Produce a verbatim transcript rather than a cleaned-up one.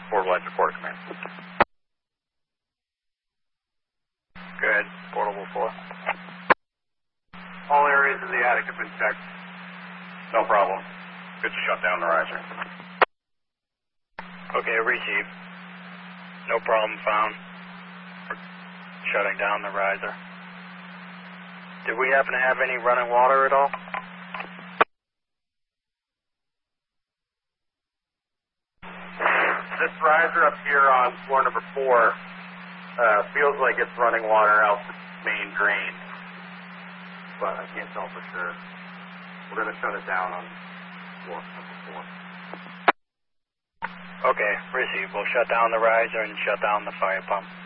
Portable lights report, command. Go ahead, portable four. All areas in the attic have been checked. No problem. Good to shut down the riser. Okay, receive. No problem found. We're shutting down the riser. Did we happen to have any running water at all? This riser up here on floor number four uh, feels like it's running water out the main drain, but I can't tell for sure. We're going to shut it down on floor number four. Okay, receive. We'll shut down the riser and shut down the fire pump.